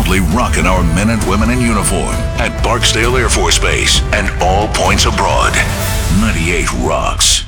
proudly rocking our men and women in uniform at Barksdale Air Force Base and all points abroad. 98 rocks.